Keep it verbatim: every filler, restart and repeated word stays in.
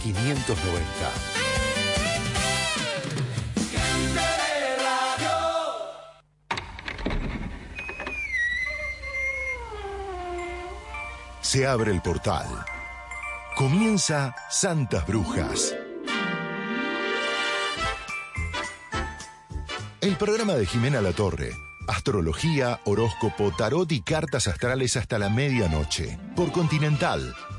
quinientos noventa. Se abre el portal. Comienza Santas Brujas. El programa de Jimena Latorre. Astrología, horóscopo, tarot y cartas astrales hasta la medianoche. Por Continental,